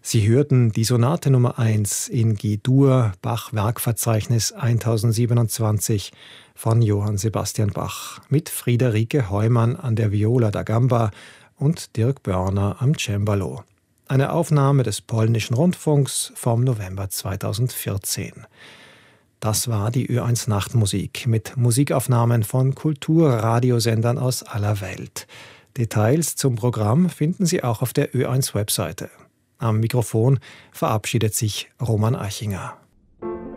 Sie hörten die Sonate Nummer 1 in G-Dur, Bach-Werkverzeichnis 1027 von Johann Sebastian Bach mit Friederike Heumann an der Viola da Gamba und Dirk Börner am Cembalo. Eine Aufnahme des polnischen Rundfunks vom November 2014. Das war die Ö1 Nachtmusik mit Musikaufnahmen von Kulturradiosendern aus aller Welt. Details zum Programm finden Sie auch auf der Ö1 Webseite. Am Mikrofon verabschiedet sich Roman Eichinger.